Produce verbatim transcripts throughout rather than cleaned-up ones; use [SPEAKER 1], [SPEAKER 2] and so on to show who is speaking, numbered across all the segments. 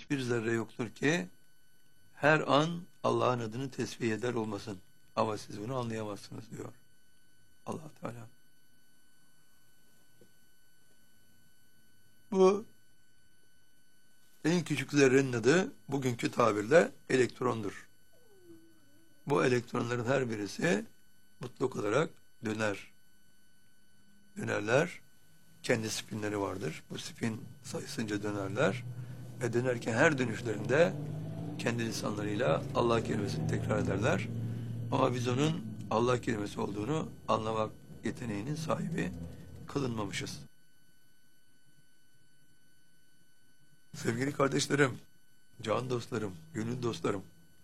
[SPEAKER 1] hiçbir zerre yoktur ki her an Allah'ın adını tesbih eder olmasın. Ama siz bunu anlayamazsınız diyor Allah Teala. Bu en küçük zerrenin adı bugünkü tabirle elektrondur. Bu elektronların her birisi mutlak olarak döner. Dönerler. Kendi spinleri vardır. Bu spin sayısınca dönerler. Ve dönerken her dönüşlerinde kendi lisanlarıyla Allah kelimesini tekrar ederler. Ama biz onun Allah kelimesi olduğunu anlamak yeteneğinin sahibi kılınmamışız. Sevgili kardeşlerim, can dostlarım, gönül dostlarım,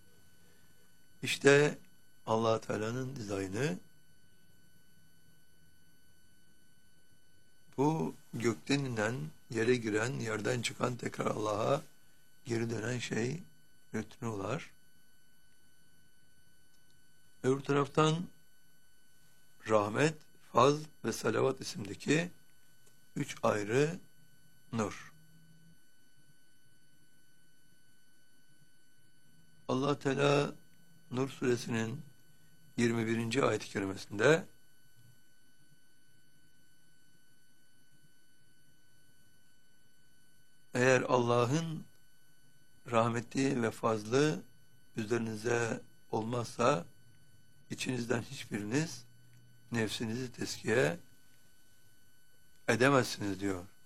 [SPEAKER 1] İşte Allah Teala'nın dizaynı bu gökten inen, yere giren, yerden çıkan, tekrar Allah'a geri dönen şey nötrinolar. Öbür taraftan rahmet, faz ve salavat isimdeki üç ayrı nur. Allah Teala Nur suresinin yirmi birinci ayet-i kerimesinde eğer Allah'ın rahmeti ve fazlı üzerinize olmazsa içinizden hiçbiriniz nefsinizi tezkiye edemezsiniz diyor.